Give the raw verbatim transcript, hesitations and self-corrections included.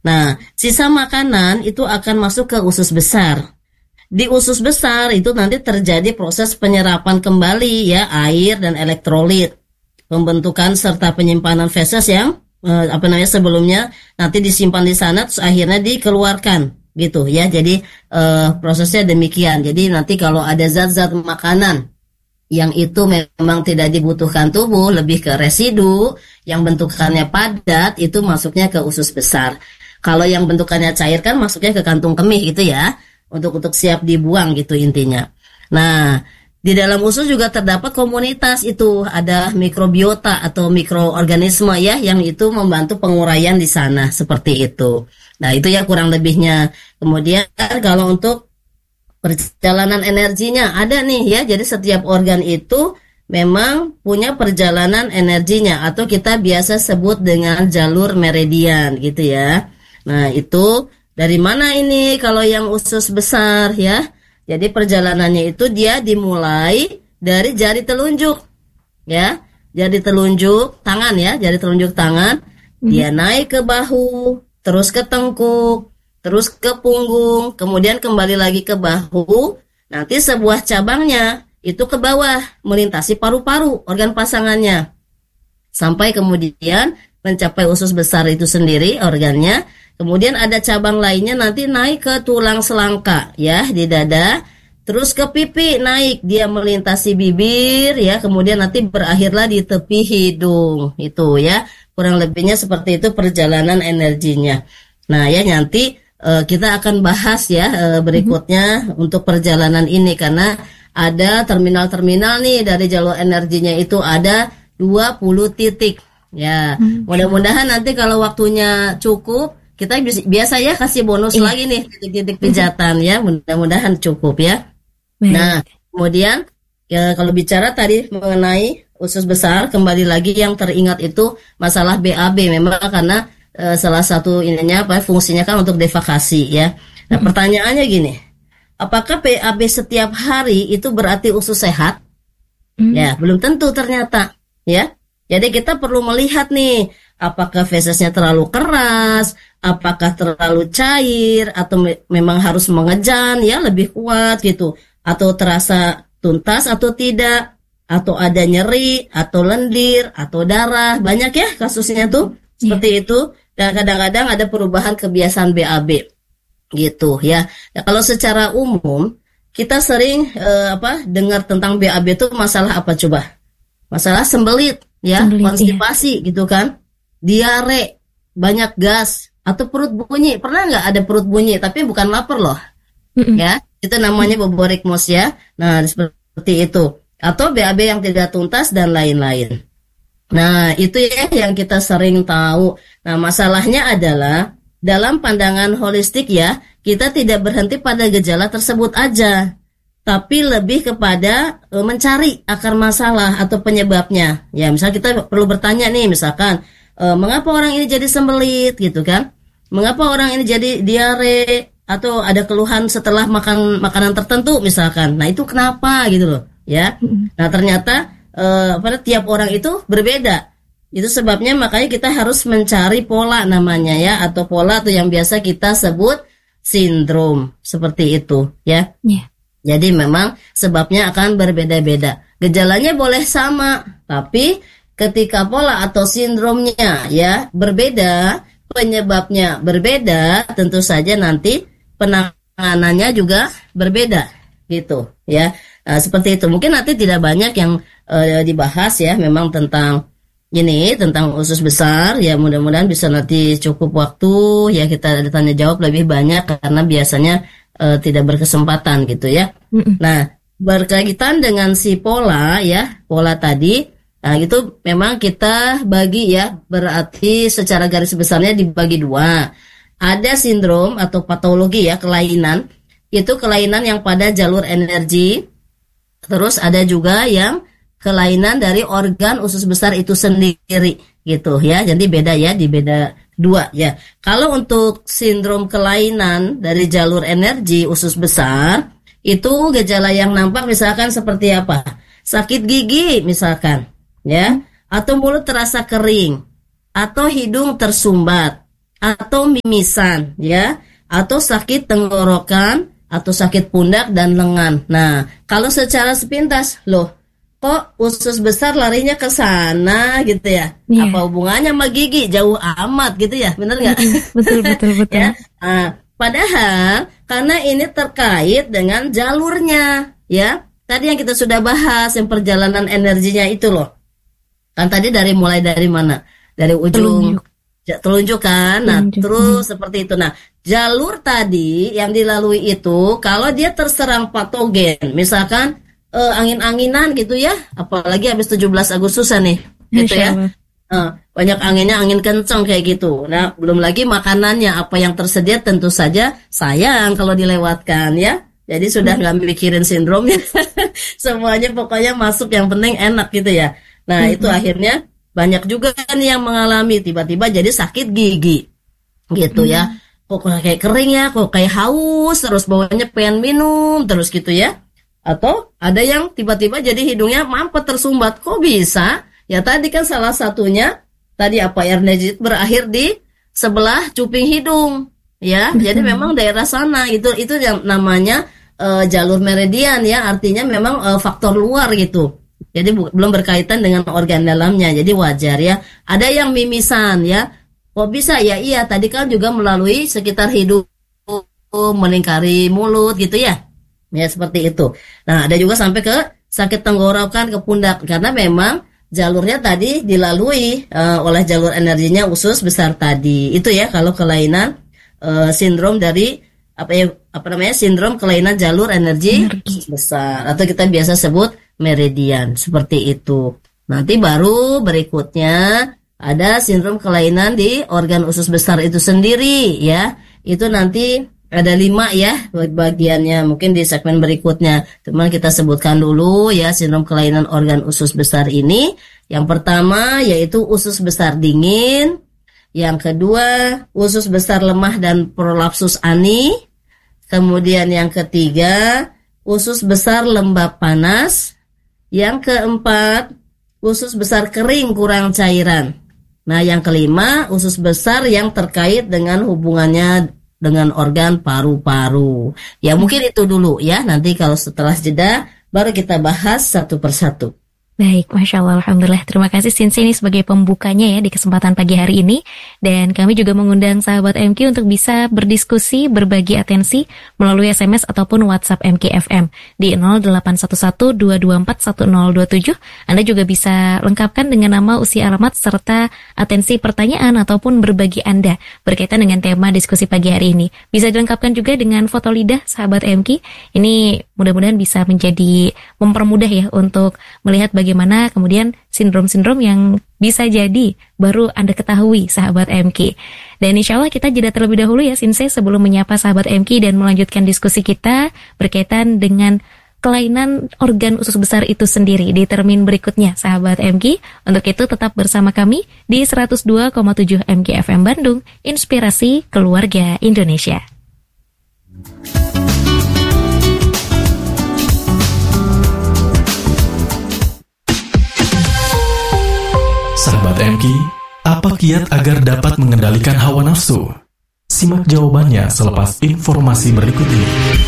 Nah, sisa makanan itu akan masuk ke usus besar. Di usus besar itu nanti terjadi proses penyerapan kembali ya air dan elektrolit, pembentukan serta penyimpanan feses yang eh, apa namanya sebelumnya nanti disimpan di sana terus akhirnya dikeluarkan gitu ya. Jadi eh, prosesnya demikian. Jadi nanti kalau ada zat-zat makanan yang itu memang tidak dibutuhkan tubuh, lebih ke residu yang bentukannya padat, itu masuknya ke usus besar. Kalau yang bentukannya cair kan masuknya ke kantung kemih gitu ya, untuk untuk siap dibuang gitu intinya. Nah, di dalam usus juga terdapat komunitas itu, ada mikrobiota atau mikroorganisme ya, yang itu membantu penguraian di sana seperti itu. Nah, itu ya kurang lebihnya. Kemudian kalau untuk perjalanan energinya ada nih ya, jadi setiap organ itu memang punya perjalanan energinya atau kita biasa sebut dengan jalur meridian gitu ya. Nah itu dari mana ini kalau yang usus besar ya, jadi perjalanannya itu dia dimulai dari jari telunjuk ya, jari telunjuk tangan ya, jari telunjuk tangan, hmm. dia naik ke bahu, terus ke tengkuk, terus ke punggung, kemudian kembali lagi ke bahu, nanti sebuah cabangnya itu ke bawah, melintasi paru-paru, organ pasangannya. Sampai kemudian mencapai usus besar itu sendiri, organnya. Kemudian ada cabang lainnya nanti naik ke tulang selangka, ya, di dada. Terus ke pipi naik, dia melintasi bibir, ya, kemudian nanti berakhirlah di tepi hidung. Itu ya, kurang lebihnya seperti itu perjalanan energinya. Nah ya, nanti kita akan bahas ya berikutnya mm-hmm. untuk perjalanan ini, karena ada terminal-terminal nih dari jalur energinya itu ada dua puluh titik ya. Mm-hmm. Mudah-mudahan nanti kalau waktunya cukup kita biasa ya kasih bonus iya. lagi nih titik-titik pijatan ya, mudah-mudahan cukup ya. Mm-hmm. Nah kemudian ya kalau bicara tadi mengenai usus besar, kembali lagi yang teringat itu masalah B A B, memang karena Uh, salah satu ininya apa fungsinya kan untuk defekasi ya. Nah, hmm. pertanyaannya gini, apakah B A B setiap hari itu berarti usus sehat? Hmm. Ya, belum tentu ternyata ya. Jadi kita perlu melihat nih, apakah fesesnya terlalu keras, apakah terlalu cair, atau me- memang harus mengejan ya lebih kuat gitu, atau terasa tuntas atau tidak, atau ada nyeri, atau lendir, atau darah, banyak ya kasusnya tuh seperti yeah. itu. Dan kadang-kadang ada perubahan kebiasaan B A B gitu ya. Nah, kalau secara umum kita sering eh, apa dengar tentang B A B itu masalah apa coba? Masalah sembelit ya, sembelit, konstipasi iya. gitu kan, diare, banyak gas, atau perut bunyi. Pernah nggak ada perut bunyi tapi bukan lapar loh? Mm-mm. Ya, itu namanya boborikmos ya. Nah seperti itu. Atau B A B yang tidak tuntas dan lain-lain. Nah, itu ya yang kita sering tahu. Nah, masalahnya adalah dalam pandangan holistik ya, kita tidak berhenti pada gejala tersebut aja, tapi lebih kepada e, mencari akar masalah atau penyebabnya. Ya, misal kita perlu bertanya nih, misalkan, e, mengapa orang ini jadi sembelit gitu kan? Mengapa orang ini jadi diare atau ada keluhan setelah makan makanan tertentu misalkan. Nah, itu kenapa gitu loh, ya. Nah, ternyata Uh, pada tiap orang itu berbeda. Itu sebabnya makanya kita harus mencari pola namanya ya, atau pola atau yang biasa kita sebut sindrom seperti itu ya. Yeah. Jadi memang sebabnya akan berbeda-beda. Gejalanya boleh sama, tapi ketika pola atau sindromnya ya berbeda, penyebabnya berbeda, tentu saja nanti penanganannya juga berbeda gitu ya. Nah, seperti itu. Mungkin nanti tidak banyak yang uh, dibahas ya, memang tentang ini, tentang usus besar ya. Mudah-mudahan bisa nanti cukup waktu ya, kita tanya jawab lebih banyak karena biasanya uh, tidak berkesempatan gitu ya. Mm-mm. Nah, berkaitan dengan si pola ya, pola tadi, nah itu memang kita bagi ya, berarti secara garis besarnya dibagi dua. Ada sindrom atau patologi ya, kelainan. Itu kelainan yang pada jalur energi. Terus ada juga yang kelainan dari organ usus besar itu sendiri gitu ya. Jadi beda ya, di beda dua ya. Kalau untuk sindrom kelainan dari jalur energi usus besar, itu gejala yang nampak misalkan seperti apa? Sakit gigi misalkan ya, atau mulut terasa kering, atau hidung tersumbat, atau mimisan ya, atau sakit tenggorokan atau sakit pundak dan lengan. Nah, kalau secara sepintas, loh, kok usus besar larinya ke sana gitu ya? Yeah. Apa hubungannya sama gigi? Jauh amat gitu ya, bener nggak? Betul, betul, betul. Ya? Nah, padahal karena ini terkait dengan jalurnya, ya. Tadi yang kita sudah bahas, yang perjalanan energinya itu loh. Kan tadi dari mulai dari mana? Dari ujung telunjuk, telunjuk kan? Nah, telunjuk. Terus hmm. seperti itu. Nah, jalur tadi yang dilalui itu, kalau dia terserang patogen, misalkan eh, angin-anginan gitu ya, apalagi habis tujuh belas Agustusan nih, gitu ya. Eh, banyak anginnya, angin kencang kayak gitu. Nah, belum lagi makanannya, apa yang tersedia tentu saja sayang kalau dilewatkan ya. Jadi sudah nggak hmm. mikirin sindromnya, semuanya pokoknya masuk, yang penting enak gitu ya. Nah, hmm. itu akhirnya banyak juga kan yang mengalami tiba-tiba jadi sakit gigi, gitu hmm. ya. Kok kayak kering ya, kok kayak haus, terus bawahnya pengen minum, terus gitu ya. Atau ada yang tiba-tiba jadi hidungnya mampet, tersumbat. Kok bisa? Ya tadi kan salah satunya, tadi apa, energi berakhir di sebelah cuping hidung. Ya, jadi memang daerah sana, itu itu yang namanya uh, jalur meridian ya, artinya memang uh, faktor luar gitu. Jadi bu- belum berkaitan dengan organ dalamnya, jadi wajar ya. Ada yang mimisan ya. Kok bisa? Ya iya, tadi kan juga melalui sekitar hidung, melingkari mulut gitu ya. Ya seperti itu. Nah, ada juga sampai ke sakit tenggorokan, ke pundak, karena memang jalurnya tadi dilalui uh, oleh jalur energinya usus besar tadi. Itu ya kalau kelainan uh, sindrom dari apa ya apa namanya? Sindrom kelainan jalur energi, energi besar, atau kita biasa sebut meridian, seperti itu. Nanti baru berikutnya ada sindrom kelainan di organ usus besar itu sendiri ya. Itu nanti ada lima ya bagiannya, mungkin di segmen berikutnya. Cuman kita sebutkan dulu ya sindrom kelainan organ usus besar ini. Yang pertama yaitu usus besar dingin. Yang kedua usus besar lemah dan prolapsus ani. Kemudian yang ketiga usus besar lembab panas. Yang keempat usus besar kering kurang cairan. Nah, yang kelima, usus besar yang terkait dengan hubungannya dengan organ paru-paru. Ya, mungkin itu dulu ya. Nanti kalau setelah jeda, baru kita bahas satu persatu. Baik, Masya Allah, Alhamdulillah. Terima kasih Sensei ini sebagai pembukanya ya di kesempatan pagi hari ini. Dan kami juga mengundang sahabat M Q untuk bisa berdiskusi, berbagi atensi melalui S M S ataupun WhatsApp M K F M di nol delapan satu satu dua dua empat satu nol dua tujuh. Anda juga bisa lengkapkan dengan nama, usia, alamat, serta atensi pertanyaan ataupun berbagi Anda berkaitan dengan tema diskusi pagi hari ini. Bisa dilengkapkan juga dengan foto lidah sahabat M Q. Ini mudah-mudahan bisa menjadi mempermudah ya untuk melihat bagaimana kemudian sindrom-sindrom yang bisa jadi baru Anda ketahui sahabat M K. Dan insya Allah kita jeda terlebih dahulu ya Sensei sebelum menyapa sahabat M K dan melanjutkan diskusi kita berkaitan dengan kelainan organ usus besar itu sendiri di termin berikutnya sahabat M K. Untuk itu tetap bersama kami di seratus dua koma tujuh M K F M Bandung, Inspirasi Keluarga Indonesia. Sahabat M K, apa kiat agar dapat mengendalikan hawa nafsu? Simak jawabannya selepas informasi berikut ini.